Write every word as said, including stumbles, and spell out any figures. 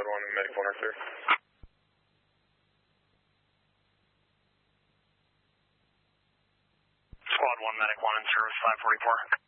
one, medic one are clear. Squad one, medic one in service five forty-four.